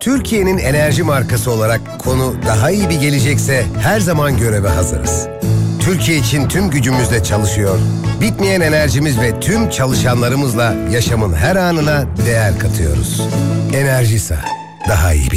Türkiye'nin enerji markası olarak konu daha iyi bir gelecekse her zaman göreve hazırız. Türkiye için tüm gücümüzle çalışıyor, bitmeyen enerjimiz ve tüm çalışanlarımızla yaşamın her anına değer katıyoruz. Enerjisa, daha iyi bir